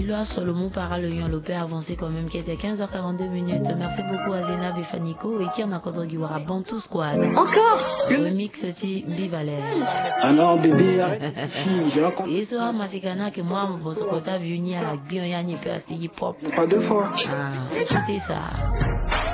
Éloi Solomon para le Yon Lopé avancé quand même qui était 15h42 minutes. Merci beaucoup à Zénab et Faniko et qui en a encore Guiwara Bantou Squad. Encore le remix de Bivalet. Ah non, bébé, arrête. J'ai raconté. Et ce Masikana que moi, mon Sokota venu à la Guignani peut hip hop. Pas deux fois. Ah, écoutez ça.